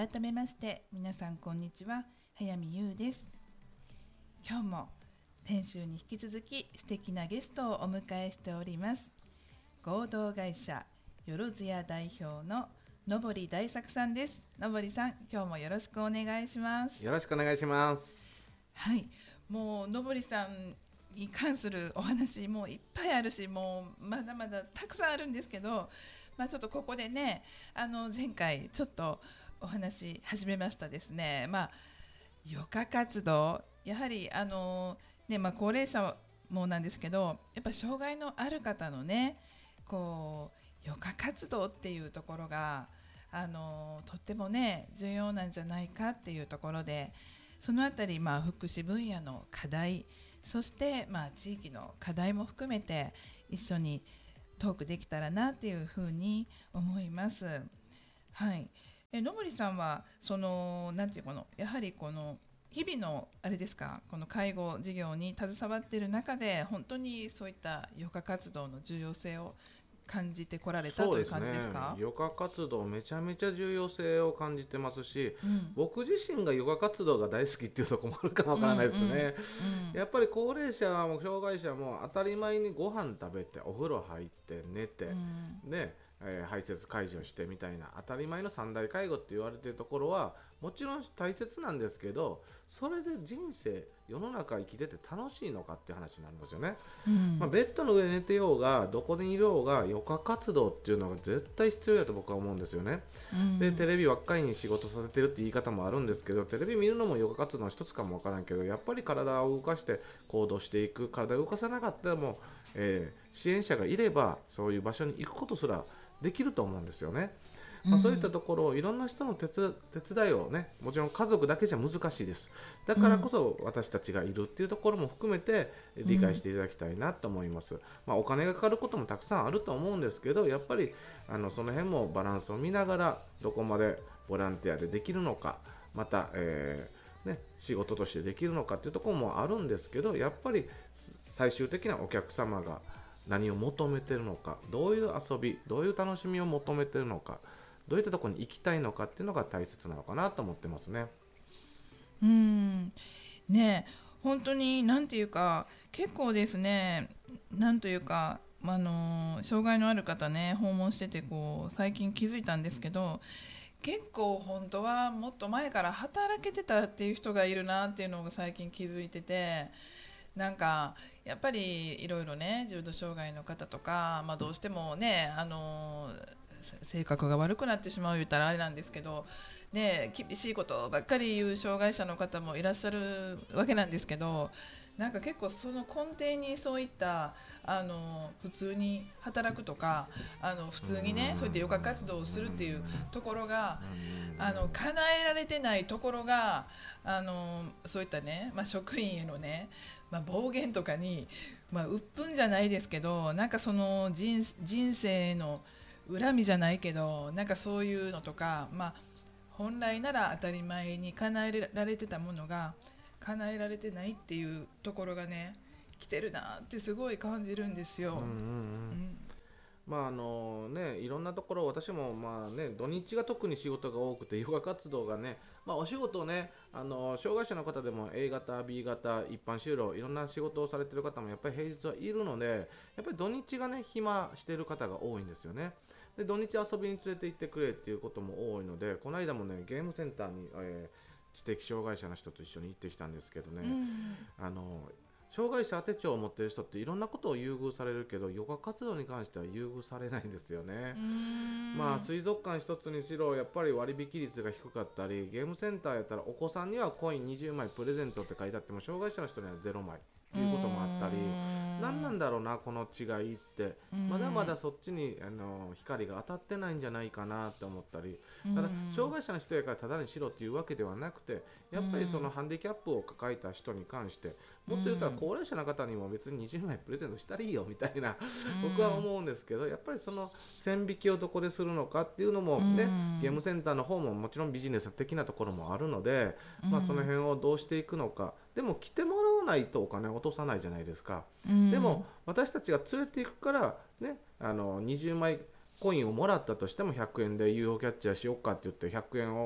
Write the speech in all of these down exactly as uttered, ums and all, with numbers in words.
改めまして皆さんこんにちは、早見優です。今日も先週に引き続き素敵なゲストをお迎えしております。合同会社よろずや代表の野堀大作さんです。野堀さん、今日もよろしくお願いします。 よろしくお願いします。 はい、もう野堀さんに関するお話もいっぱいあるし、もうまだまだたくさんあるんですけど、まあ、ちょっとここでね、あの前回ちょっとお話し始めましたですね、まあ、余暇活動、やはりあの、ねまあ、高齢者もなんですけど、やっぱ障害のある方のね、こう余暇活動っていうところがあのとってもね重要なんじゃないかっていうところで、そのあたり、まあ、福祉分野の課題、そして、まあ、地域の課題も含めて一緒にトークできたらなっていうふうに思います。はい、え野森さんはそのなんていうの、やはりこの日々のあれですか、この介護事業に携わっている中で本当にそういった余暇活動の重要性を感じてこられたという感じですか？ そうですね、余暇活動めちゃめちゃ重要性を感じてますし、 うん、 僕自身が余暇活動が大好きっていうところもあるかもわからないですね、 うんうんうん、 やっぱり高齢者も障害者も当たり前にご飯食べてお風呂入って寝て、 うんで、えー排泄介助してみたいな当たり前の三大介護って言われているところはもちろん大切なんですけど、それで人生世の中生きてて楽しいのかっていう話になるんですよね、 うんまあ、ベッドの上に寝てようがどこにいようが余暇活動っていうのが絶対必要だと僕は思うんですよね、 うん、 でテレビばっかりに仕事させてるって言い方もあるんですけど、テレビ見るのも余暇活動の一つかもわからんけど、やっぱり体を動かして行動していく、体を動かさなかったらもう、えー支援者がいればそういう場所に行くことすらできると思うんですよね、まあ、そういったところをいろんな人の手つ手伝いをね、もちろん家族だけじゃ難しいです。だからこそ私たちがいるっていうところも含めて理解していただきたいなと思います、まあ、お金がかかることもたくさんあると思うんですけど、やっぱりあのその辺もバランスを見ながらどこまでボランティアでできるのか、また、えーね、仕事としてできるのかっていうところもあるんですけど、やっぱり最終的なお客様が何を求めてるのか、どういう遊び、どういう楽しみを求めてるのか、どういったところに行きたいのかっていうのが大切なのかなと思ってますね。 うんね、本当になんていうか結構ですね、なんというか、あの障害のある方ね訪問しててこう最近気づいたんですけど、結構本当はもっと前から働けてたっていう人がいるなっていうのを最近気づいてて、なんかやっぱりいろいろね重度障害の方とか、まあ、どうしてもねあの性格が悪くなってしまう言ったらあれなんですけど、ね、厳しいことばっかり言う障害者の方もいらっしゃるわけなんですけど、なんか結構その根底にそういったあの普通に働くとか、あの普通にねそういった余暇活動をするっていうところがあの叶えられてないところが、あのそういったね、まあ、職員へのね、まあ、暴言とかに、まあ、鬱憤じゃないですけど、なんかその 人, 人生の恨みじゃないけど、なんかそういうのとか、まあ、本来なら当たり前に叶えられてたものが叶えられてないっていうところがね来てるなってすごい感じるんですよ、 うんうんうんうんまああのね、いろんなところ、私もまあ、ね、土日が特に仕事が多くて余暇活動がね、まあ、お仕事をね、あの障害者の方でも A 型、B 型、一般就労いろんな仕事をされている方もやっぱり平日はいるので、やっぱり土日がね暇している方が多いんですよね。で土日遊びに連れて行ってくれっていうことも多いので、この間もねゲームセンターに、えー知的障害者の人と一緒に行ってきたんですけどね、 うん、 あの障害者手帳を持っている人っていろんなことを優遇されるけど、余暇活動に関しては優遇されないんですよね。 うーんまあ水族館一つにしろやっぱり割引率が低かったり、ゲームセンターやったらお子さんにはコインにじゅうまいプレゼントって書いてあっても障害者の人にはゼロまいっていうこともあったり、何なんだろうなこの違いって、まだまだそっちにあの光が当たってないんじゃないかなって思ったり、ただ障害者の人やからただにしろっていうわけではなくて、やっぱりそのハンディキャップを抱えた人に関して、もっと言ったら高齢者の方にも別ににじゅうまいプレゼントしたらいいよみたいな僕は思うんですけど、やっぱりその線引きをどこでするのかっていうのもね、ゲームセンターの方ももちろんビジネス的なところもあるので、まあ、その辺をどうしていくのか。でも来てもらわないとお金を落とさないじゃないですか。でも私たちが連れていくからね、あのにじゅうまいコインをもらったとしてもひゃくえんで ユーフォー キャッチャーしようかって言ってひゃくえんを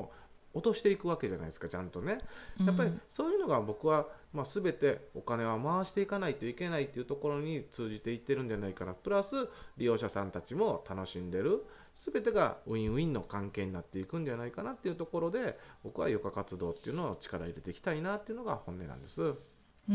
落としていくわけじゃないですか、ちゃんとね。やっぱりそういうのが僕は、まあ、全てお金は回していかないといけないっていうところに通じていってるんじゃないかな。プラス利用者さんたちも楽しんでる、全てがウィンウィンの関係になっていくんじゃないかなっていうところで、僕は余暇活動っていうのを力入れていきたいなっていうのが本音なんです。 うん、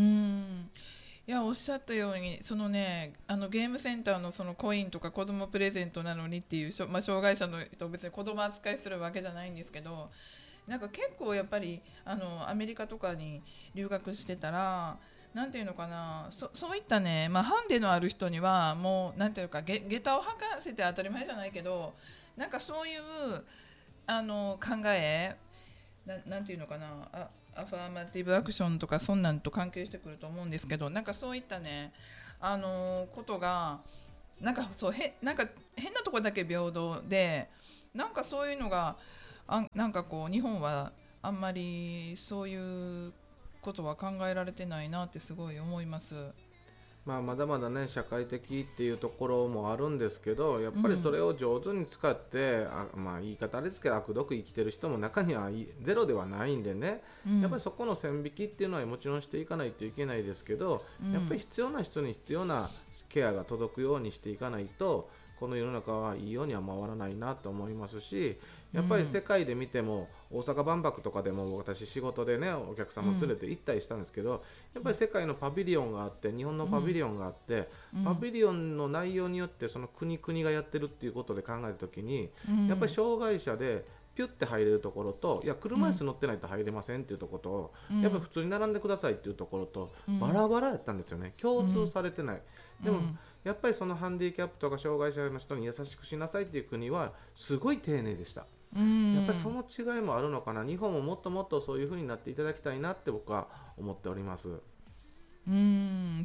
いやおっしゃったようにそのねあのゲームセンターのそのコインとか子供プレゼントなのにっていうしょ、まあ、障害者の人を別に子供扱いするわけじゃないんですけど、なんか結構やっぱりあのアメリカとかに留学してたらなんていうのかな、そそういったね、まあ、ハンデのある人にはもうなんていうかげ下駄を履かせて当たり前じゃないけど、なんかそういうあの考えな、なんていうのかな、あアファーマティブアクションとかそんなんと関係してくると思うんですけど、なんかそういったねあのことがなんかそうへなんか変なところだけ平等で、なんかそういうのがあなんかこう日本はあんまりそういうことは考えられてないなってすごい思います。 まあ、まだまだね社会的っていうところもあるんですけど、やっぱりそうんれを上手に使って、あ、まあ、言い方あれですけど悪どく生きてる人も中にはいゼロではないんでね、やっぱりうんそこの線引きっていうのはもちろんしていかないといけないですけど、やっぱり必要な人に必要なケアが届くようにしていかないとこの世の中はいいようには回らないなと思いますし、やっぱり世界で見ても大阪万博とかでも私仕事でねお客様連れて行ったりしたんですけど、やっぱり世界のパビリオンがあって日本のパビリオンがあって、パビリオンの内容によってその国々がやってるっていうことで考えた時に、やっぱり障害者でピュッて入れるところと、いや車椅子乗ってないと入れませんっていうところと、やっぱり普通に並んでくださいっていうところとバラバラやったんですよね。共通されてない。でもやっぱりそのハンディキャップとか障害者の人に優しくしなさいっていう国はすごい丁寧でした。やっぱりその違いもあるのかな。日本ももっともっとそういう風になっていただきたいなって僕は思っております。 うん、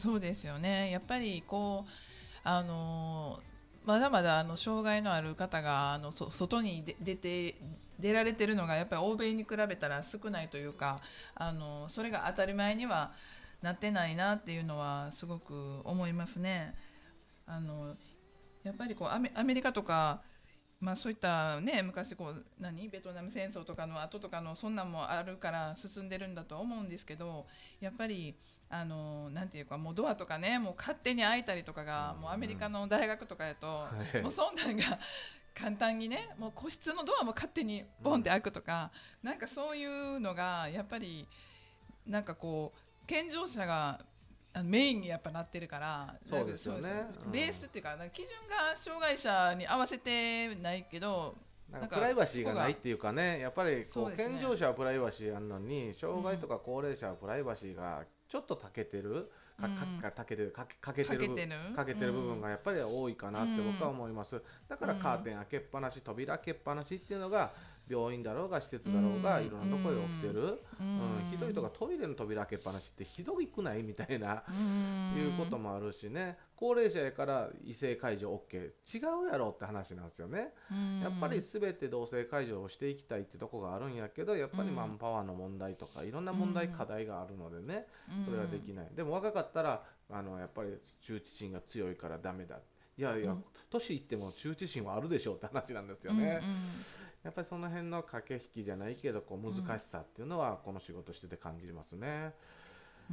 そうですよね。やっぱりこうあのまだまだあの障害のある方があのそ外に出出て出られてるのがやっぱり欧米に比べたら少ないというか、あのそれが当たり前にはなってないなっていうのはすごく思いますね。あのやっぱりこうアメ、アメリカとか、まあ、そういったね昔こう何ベトナム戦争とかの後とかのそんなんもあるから進んでるんだと思うんですけど、やっぱりあのなんていうかもうドアとかねもう勝手に開いたりとかがもうアメリカの大学とかやと、 はい、 もうそんなんが簡単にねもう個室のドアも勝手にボンって開くとか、うん、なんかそういうのがやっぱりなんかこう健常者がメインにやっぱなってるから、 そうですよね、 うん、ベースっていうか基準が障害者に合わせてないけどなんかプライバシーがないっていうかね、やっぱりこう、 ね、 健常者はプライバシーあるのに障害とか高齢者はプライバシーがちょっとたけてる、かかかけてるかけかけてるかけてる部分がやっぱり多いかなって僕は思います。だからカーテン開けっぱなし、扉開けっぱなしっていうのが病院だろうが施設だろうがいろんなところで起きてる、うんうん、ひどいとかトイレの扉開けっぱなしってひどいくないみたいないうこともあるしね。高齢者やから異性介助 OK 違うやろって話なんですよね。やっぱり全て同性介助をしていきたいってとこがあるんやけど、やっぱりマンパワーの問題とかいろんな問題課題があるのでね、それはできない。でも若かったらあのやっぱり羞恥心が強いからダメだ、いやいや、うん、年いっても羞恥心はあるでしょうって話なんですよね、うんうん、やっぱりその辺の駆け引きじゃないけどこう難しさっていうのはこの仕事してて感じますね。 うん、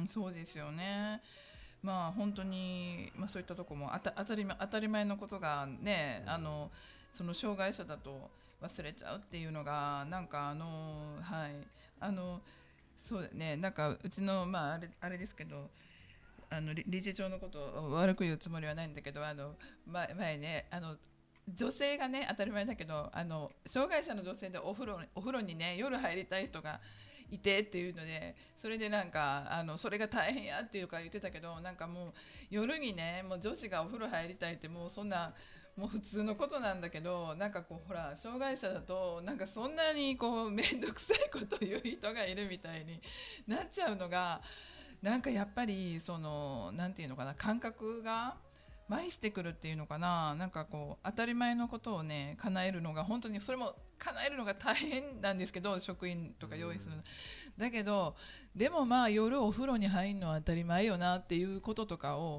そうですよね。まあ本当に、まあ、そういったところもあた当たり前当たり前のことがね、うん、あのその障害者だと忘れちゃうっていうのがなんかあのはいあのそうだね、なんかうちのまああれあれですけど。あの理事長のことを悪く言うつもりはないんだけど、あの 前, 前ねあの女性がね当たり前だけどあの障害者の女性でお風呂お風呂にね夜入りたい人がいてっていうので、それでなんかあのそれが大変やっていうか言ってたけど、なんかもう夜にねもう女子がお風呂入りたいってもうそんなもう普通のことなんだけど、なんかこうほら障害者だとなんかそんなにこう面倒くさいことを言う人がいるみたいになっちゃうのがなんかやっぱりそのなんていうのかな、感覚が麻痺してくるっていうのかな、なんかこう当たり前のことをね叶えるのが本当にそれも叶えるのが大変なんですけど、職員とか用意するの、うん、だけどでもまあ夜お風呂に入るのは当たり前よなっていうこととかを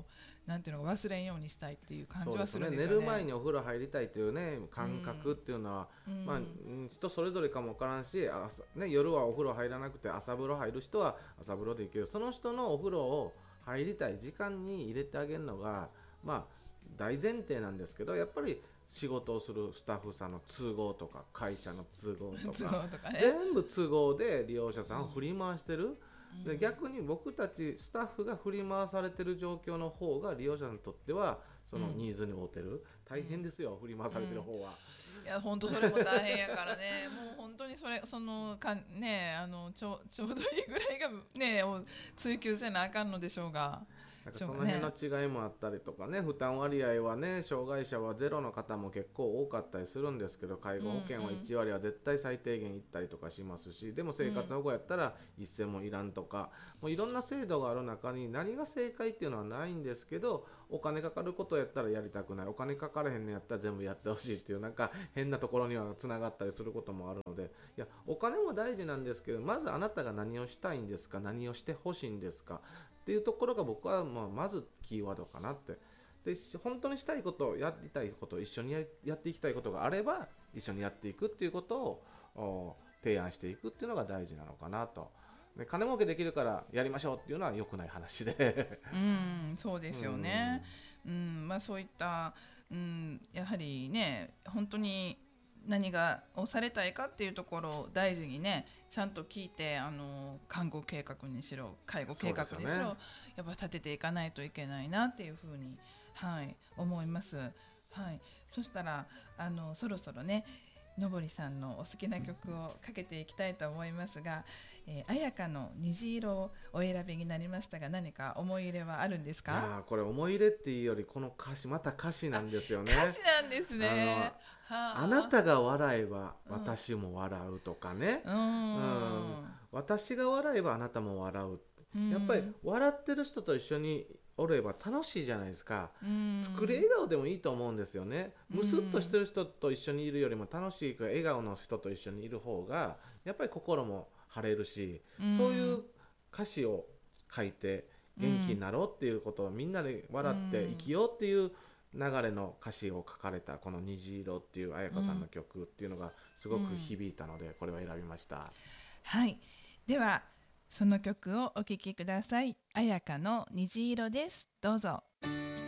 なんていうのか忘れんようにしたいっていう感じそうですね、 はするんですよね。 寝る前にお風呂入りたいというね感覚っていうのは、 うんまあ、人それぞれかもわからんし、朝、ね、夜はお風呂入らなくて朝風呂入る人は朝風呂でいける、その人のお風呂を入りたい時間に入れてあげるのが、まあ、大前提なんですけど、やっぱり仕事をするスタッフさんの都合とか会社の都合と都か合とかね、 全部都合で利用者さんを振り回してる、 うん、 で逆に僕たちスタッフが振り回されてる状況の方が利用者にとってはそのニーズに合うてる、うん、大変ですよ、振り回されてる方は、 うん、いや本当それも大変やからねもう本当にそれそのか、ね、あのちょ、ちょうどいいぐらいが、ね、を追求せなあかんのでしょうが、 なんかその辺の違いもあったりとかね、負担割合はね、障害者はゼロの方も結構多かったりするんですけど、介護保険はいち割は絶対最低限いったりとかしますし、でも生活保護やったら一銭もいらんとか、もういろんな制度がある中に何が正解っていうのはないんですけど、お金かかることやったらやりたくない、お金かからへんのやったら全部やってほしいっていう、なんか変なところにはつながったりすることもあるので、いやお金も大事なんですけど、まずあなたが何をしたいんですか、何をしてほしいんですかっていうところが僕はまあまずキーワードかなって。で本当にしたいこと、やりたいこと、一緒に や, やっていきたいことがあれば一緒にやっていくっていうことを提案していくっていうのが大事なのかなと。で金儲けできるからやりましょうっていうのは良くない話でうんそうですよね、うんうんまあ、そういった、うん、やはりね本当に何がをされたいかっていうところを大事にねちゃんと聞いて、あの看護計画にしろ介護計画にしろ、ね、やっぱ立てていかないといけないなっていうふうに、はい、思います、はい、そしたらあのそろそろねのぼりさんのお好きな曲をかけていきたいと思いますが、えー、彩香の虹色をお選びになりましたが、何か思い入れはあるんですか？ いやこれ思い入れっていうよりこの歌詞、また歌詞なんですよね。 歌詞なんですね。 あの、あなたが笑えば私も笑うとかね、 うんうん、 私が笑えばあなたも笑う、うん、やっぱり笑ってる人と一緒におれば楽しいじゃないですか、うん、作り笑顔でもいいと思うんですよね。ムスッとしてる人と一緒にいるよりも楽しい笑顔の人と一緒にいる方がやっぱり心も晴れるし、うん、そういう歌詞を書いて元気になろうっていうことをみんなで笑って生きようっていう流れの歌詞を書かれたこの虹色っていう彩香さんの曲っていうのがすごく響いたので、これは選びました。 はい、ではその曲をお聴きください。彩香の虹色です。どうぞ。